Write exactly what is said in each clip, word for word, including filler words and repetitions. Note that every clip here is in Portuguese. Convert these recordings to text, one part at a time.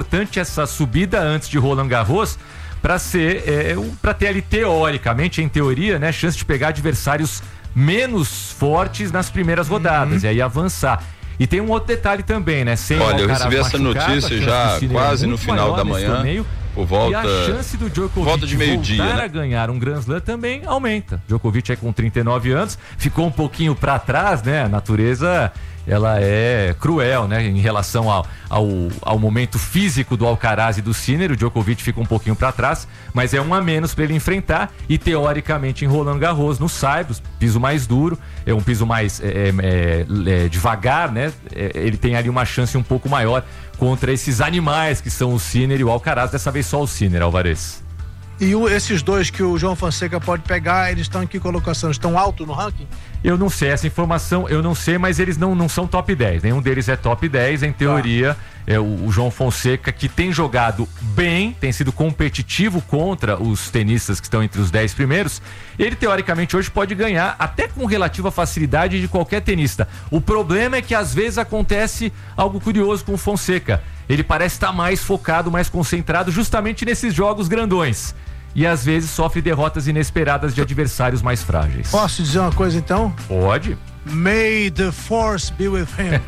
importante essa subida antes de Roland Garros para ser, é, para ter ali teoricamente, em teoria, né, chance de pegar adversários menos fortes nas primeiras rodadas, uhum. e aí avançar. E tem um outro detalhe também, né? Sem Olha, eu recebi essa notícia já quase no final da manhã, torneio, por volta, e a chance do Djokovic volta de meio-dia, voltar né? a ganhar um Grand Slam também aumenta. Djokovic é com trinta e nove anos, ficou um pouquinho para trás, né? A natureza, ela é cruel, né? Em relação ao, ao, ao momento físico do Alcaraz e do Sinner, o Djokovic fica um pouquinho para trás, mas é um a menos para ele enfrentar. E teoricamente em Roland Garros, no Saibros, piso mais duro, é um piso mais é, é, é, devagar, né? É, ele tem ali uma chance um pouco maior contra esses animais que são o Sinner e o Alcaraz, dessa vez só o Sinner, Alvarez. E o, esses dois que o João Fonseca pode pegar, eles estão em que colocação? Estão alto no ranking? Eu não sei, essa informação eu não sei, mas eles não, não são top dez. Nenhum deles é top dez, em teoria. Ah. É o, o João Fonseca, que tem jogado bem, tem sido competitivo contra os tenistas que estão entre os dez primeiros. Ele, teoricamente, hoje pode ganhar até com relativa facilidade de qualquer tenista. O problema é que às vezes acontece algo curioso com o Fonseca. Ele parece estar mais focado, mais concentrado justamente nesses jogos grandões. E às vezes sofre derrotas inesperadas de adversários mais frágeis. Posso dizer uma coisa então? Pode. May the force be with him.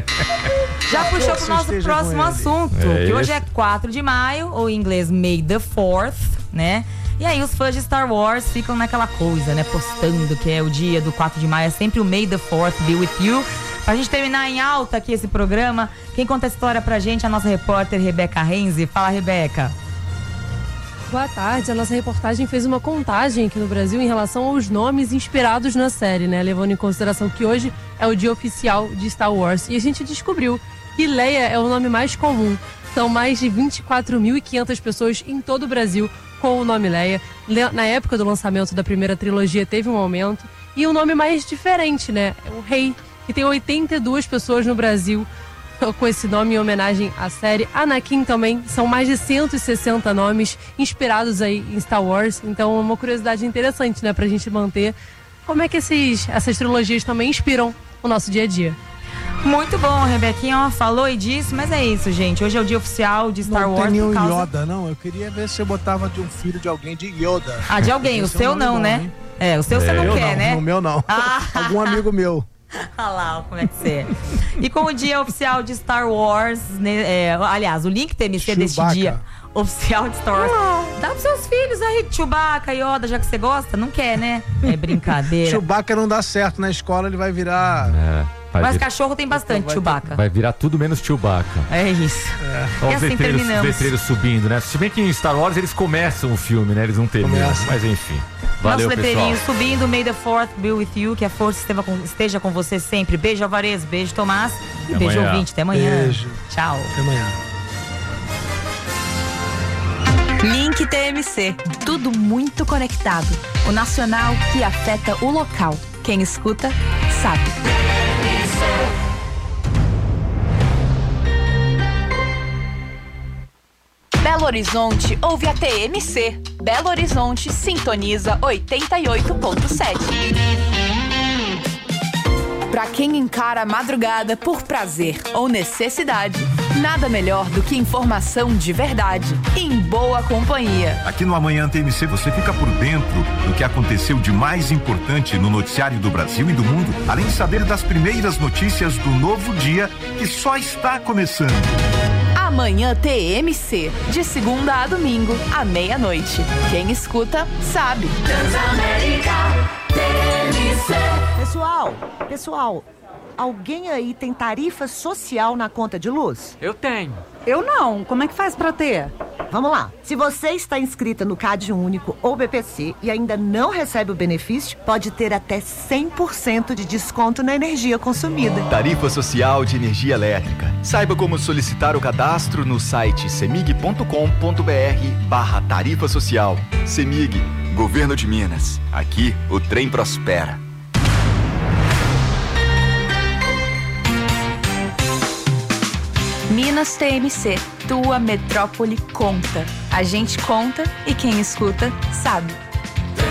Já puxou pro nosso próximo assunto, é que hoje é quatro de maio, ou em inglês May the fourth, né? E aí os fãs de Star Wars ficam naquela coisa, né? Postando que é o dia do quatro de maio, é sempre o May the fourth be with you. Pra gente terminar em alta aqui esse programa, quem conta a história pra gente é a nossa repórter Rebeca Renzi. Fala, Rebeca. Boa tarde, a nossa reportagem fez uma contagem aqui no Brasil em relação aos nomes inspirados na série, né? Levando em consideração que hoje é o dia oficial de Star Wars. E a gente descobriu que Leia é o nome mais comum. São mais de vinte e quatro mil e quinhentas pessoas em todo o Brasil com o nome Leia. Na época do lançamento da primeira trilogia teve um aumento. E o nome mais diferente, né? É o Rei, que tem oitenta e duas pessoas no Brasil com esse nome em homenagem à série. Anakin também, são mais de cento e sessenta nomes inspirados aí em Star Wars, então é uma curiosidade interessante, né, pra gente manter como é que esses, essas trilogias também inspiram o nosso dia a dia. Muito bom, Rebequinha, ó, falou e disse, mas é isso, gente, hoje é o dia oficial de Star não Wars. Não tem nenhum causa... Yoda, não, eu queria ver se eu botava de um filho de alguém de Yoda. Ah, de alguém, o seu não, bom, né? Hein? É, o seu você é, não quer, não, né? O meu não, ah. Algum amigo meu. Olha lá como é que você é. E com o dia oficial de Star Wars, né, é, aliás, o link T M C deste dia oficial de Star Wars, dá pros seus filhos aí, Chewbacca, Yoda, já que você gosta, não quer, né? É brincadeira. Chewbacca não dá certo na escola, ele vai virar... É. Mas vir... cachorro tem bastante, vai, Chewbacca. Vai virar tudo menos Chewbacca. É isso. É. Olha e os assim letreiros, terminamos. letreiros subindo, né? Se bem que em Star Wars eles começam o filme, né? Eles não terminam, mas enfim. Valeu, nosso letreirinho pessoal. subindo, May the fourth be with you, que a força esteja com, esteja com você sempre. Beijo, Alvarez, beijo, Tomás. E Até beijo, amanhã. ouvinte. Até amanhã. Beijo. Tchau. Até amanhã. Link T M C. Tudo muito conectado. O nacional que afeta o local. Quem escuta, sabe. Belo Horizonte ouve a T M C. Belo Horizonte sintoniza oitenta e oito ponto sete. Pra quem encara a madrugada por prazer ou necessidade, nada melhor do que informação de verdade, em boa companhia. Aqui no Amanhã T M C você fica por dentro do que aconteceu de mais importante no noticiário do Brasil e do mundo, além de saber das primeiras notícias do novo dia que só está começando. Amanhã T M C, de segunda a domingo, à meia-noite. Quem escuta, sabe. Transamérica T M C. Pessoal, pessoal, alguém aí tem tarifa social na conta de luz? Eu tenho. Eu não. Como é que faz pra ter? Vamos lá. Se você está inscrita no Cade Único ou B P C e ainda não recebe o benefício, pode ter até cem por cento de desconto na energia consumida. Tarifa Social de Energia Elétrica. Saiba como solicitar o cadastro no site semig ponto com ponto br barra tarifa social. Semig, Governo de Minas. Aqui o trem prospera. Minas T M C, tua metrópole conta. A gente conta e quem escuta sabe.